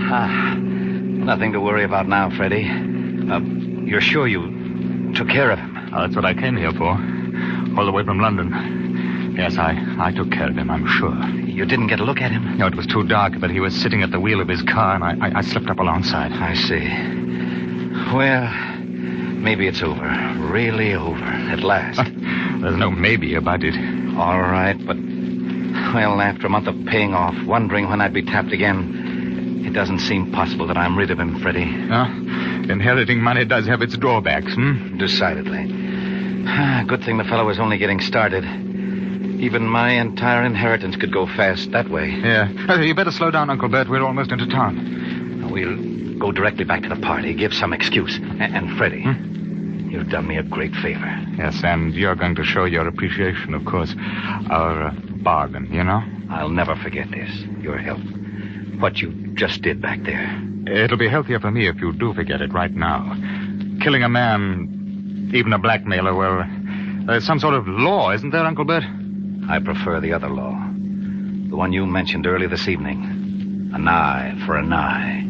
Nothing to worry about now, Freddie. You're sure you took care of him? Oh, that's what I came here for. All the way from London. Yes, I took care of him, I'm sure. You didn't get a look at him? No, it was too dark, but he was sitting at the wheel of his car, and I slipped up alongside. I see. Well, maybe it's over. Really over. At last. There's no maybe about it. All right, but... Well, after a month of paying off, wondering when I'd be tapped again, it doesn't seem possible that I'm rid of him, Freddie. Inheriting money does have its drawbacks, Decidedly. Good thing the fellow was only getting started. Even my entire inheritance could go fast that way. Yeah. You better slow down, Uncle Bert. We're almost into town. We'll go directly back to the party, give some excuse. And Freddie, you've done me a great favor. Yes, and you're going to show your appreciation, of course. Our bargain, you know? I'll never forget this, your help. What you just did back there. It'll be healthier for me if you do forget it right now. Killing a man, even a blackmailer, well, there's some sort of law, isn't there, Uncle Bert? I prefer the other law. The one you mentioned earlier this evening. An eye for an eye.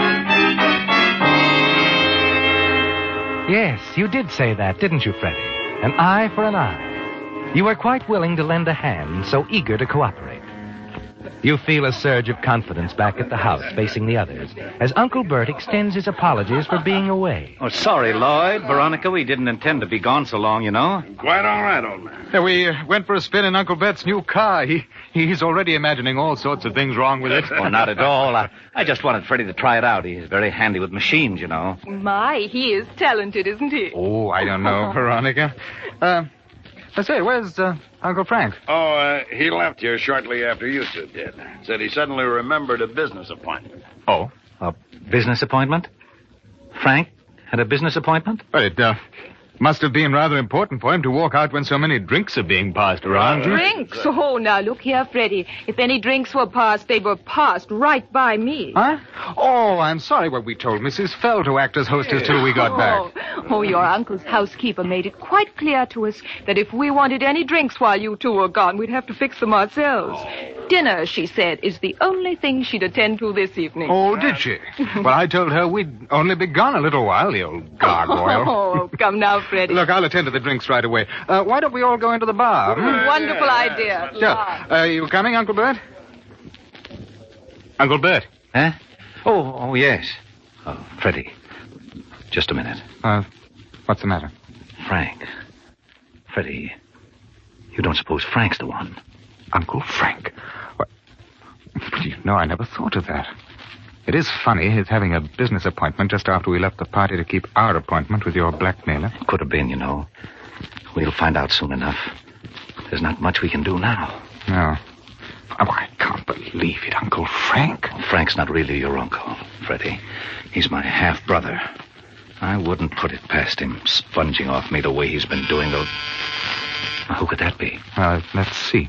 Yes, you did say that, didn't you, Freddie? An eye for an eye. You were quite willing to lend a hand, so eager to cooperate. You feel a surge of confidence back at the house, facing the others, as Uncle Bert extends his apologies for being away. Oh, sorry, Lloyd. Veronica, we didn't intend to be gone so long, you know. Quite all right, old man. Yeah, we went for a spin in Uncle Bert's new car. He's already imagining all sorts of things wrong with it. Oh, not at all. I just wanted Freddie to try it out. He's very handy with machines, you know. My, he is talented, isn't he? Oh, I don't know, Veronica. Let's say, where's Uncle Frank? Oh, he left here shortly after you two did. Said he suddenly remembered a business appointment. Oh? A business appointment? Frank had a business appointment? Well, it must have been rather important for him to walk out when so many drinks are being passed around. Drinks? Oh, now, look here, Freddie. If any drinks were passed, they were passed right by me. Huh? Oh, I'm sorry. Well, we told Mrs. Fell to act as hostess till we got back. Oh, your uncle's housekeeper made it quite clear to us that if we wanted any drinks while you two were gone, we'd have to fix them ourselves. Dinner, she said, is the only thing she'd attend to this evening. Oh, did she? Well, I told her we'd only be gone a little while, the old gargoyle. Oh, come now, Freddie. Look, I'll attend to the drinks right away. Why don't we all go into the bar? Wonderful idea. Sure. You coming, Uncle Bert? Uncle Bert? Huh? Oh, yes. Oh, Freddie. Just a minute. What's the matter? Frank. Freddie, you don't suppose Frank's the one? Uncle Frank? What? You know, I never thought of that. It is funny, his having a business appointment just after we left the party to keep our appointment with your blackmailer. Could have been, you know. We'll find out soon enough. There's not much we can do now. No. Oh, I can't believe it, Uncle Frank. Frank's not really your uncle, Freddie. He's my half-brother. I wouldn't put it past him, sponging off me the way he's been doing, though. Now, who could that be? Let's see.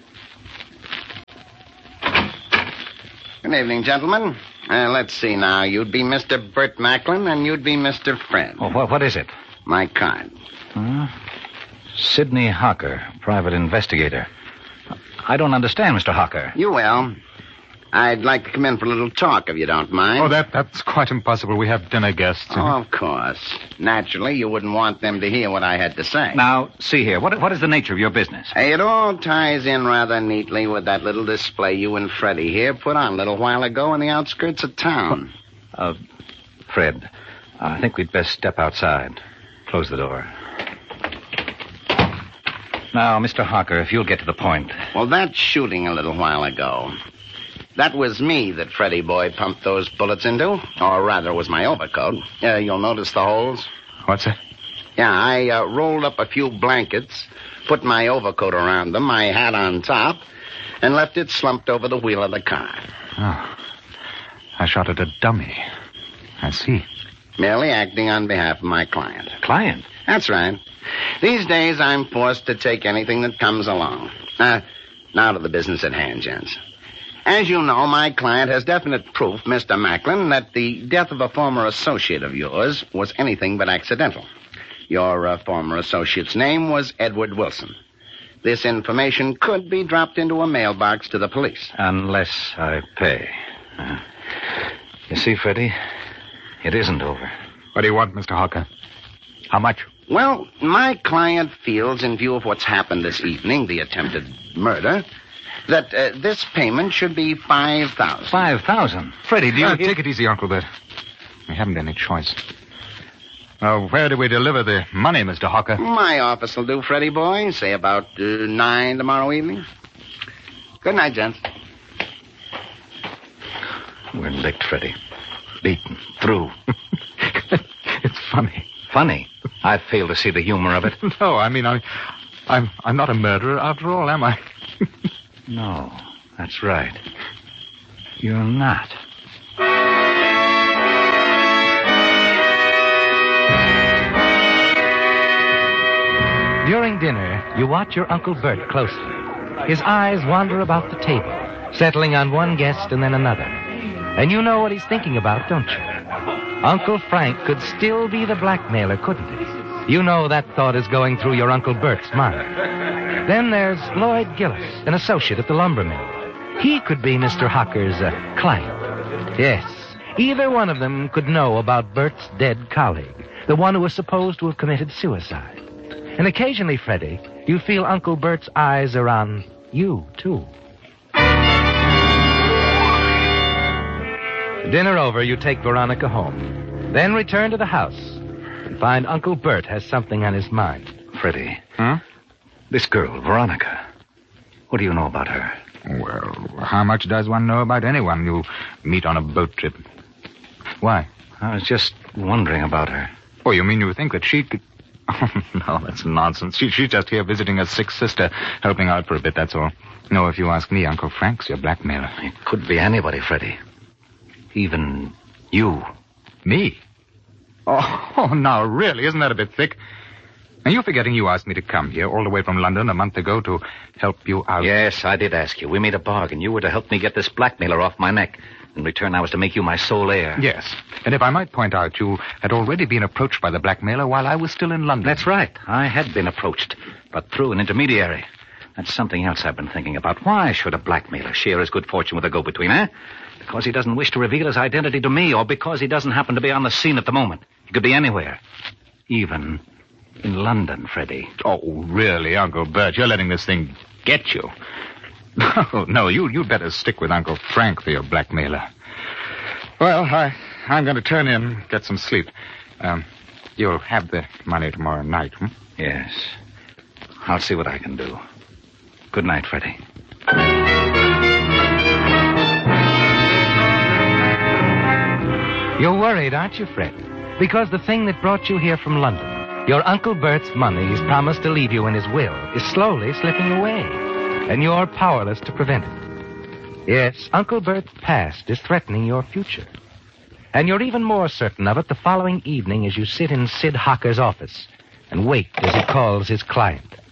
Good evening, gentlemen. Let's see now. You'd be Mr. Bert Macklin, and you'd be Mr. Fred. Oh, what is it? My card. Sidney Hocker, private investigator. I don't understand, Mr. Hocker. You will. I'd like to come in for a little talk, if you don't mind. Oh, that's quite impossible. We have dinner guests. Oh, of course. Naturally, you wouldn't want them to hear what I had to say. Now, see here. What is the nature of your business? It all ties in rather neatly with that little display you and Freddie here put on a little while ago in the outskirts of town. Fred, I think we'd best step outside. Close the door. Now, Mr. Hocker, if you'll get to the point. Well, that shooting a little while ago. That was me that Freddie boy pumped those bullets into. Or rather, it was my overcoat. You'll notice the holes. What's that? Yeah, I rolled up a few blankets, put my overcoat around them, my hat on top, and left it slumped over the wheel of the car. Oh. I shot at a dummy. I see. Merely acting on behalf of my client. Client? That's right. These days, I'm forced to take anything that comes along. Now to the business at hand, gents. As you know, my client has definite proof, Mr. Macklin, that the death of a former associate of yours was anything but accidental. Your former associate's name was Edward Wilson. This information could be dropped into a mailbox to the police. Unless I pay. You see, Freddie, it isn't over. What do you want, Mr. Hawker? How much? Well, my client feels, in view of what's happened this evening, the attempted murder, that this payment should be $5,000. $5,000? Freddie, do you... Take it easy, Uncle Bert. We haven't any choice. Where do we deliver the money, Mr. Hawker? My office will do, Freddie boy. Say about 9 tomorrow evening. Good night, gents. We're licked, Freddie. Beaten. Through. It's funny. Funny? I fail to see the humor of it. No, I mean, I'm not a murderer after all, am I? No, that's right. You're not. During dinner, you watch your Uncle Bert closely. His eyes wander about the table, settling on one guest and then another. And you know what he's thinking about, don't you? Uncle Frank could still be the blackmailer, couldn't he? You know that thought is going through your Uncle Bert's mind. Then there's Lloyd Gillis, an associate at the lumber mill. He could be Mr. Hawker's client. Yes, either one of them could know about Bert's dead colleague, the one who was supposed to have committed suicide. And occasionally, Freddie, you feel Uncle Bert's eyes are on you, too. Dinner over, you take Veronica home. Then return to the house and find Uncle Bert has something on his mind. Freddie. Huh? This girl, Veronica. What do you know about her? Well, how much does one know about anyone you meet on a boat trip? Why? I was just wondering about her. Oh, you mean you think that she could... Oh, no, that's nonsense. She's just here visiting a sick sister, helping out for a bit, that's all. No, if you ask me, Uncle Frank's your blackmailer. It could be anybody, Freddie. Even you. Me? Oh, now, really, isn't that a bit thick? Are you forgetting you asked me to come here all the way from London a month ago to help you out? Yes, I did ask you. We made a bargain. You were to help me get this blackmailer off my neck. In return, I was to make you my sole heir. Yes. And if I might point out, you had already been approached by the blackmailer while I was still in London. That's right. I had been approached, but through an intermediary. That's something else I've been thinking about. Why should a blackmailer share his good fortune with a go-between, eh? Because he doesn't wish to reveal his identity to me, or because he doesn't happen to be on the scene at the moment. He could be anywhere. Even in London, Freddie. Oh, really, Uncle Bert? You're letting this thing get you. No, you'd better stick with Uncle Frank for your blackmailer. Well, I'm going to turn in, get some sleep. You'll have the money tomorrow night, hmm? Yes. I'll see what I can do. Good night, Freddie. You're worried, aren't you, Fred? Because the thing that brought you here from London, your Uncle Bert's money he's promised to leave you in his will, is slowly slipping away. And you're powerless to prevent it. Yes, Uncle Bert's past is threatening your future. And you're even more certain of it the following evening as you sit in Sid Hawker's office and wait as he calls his client.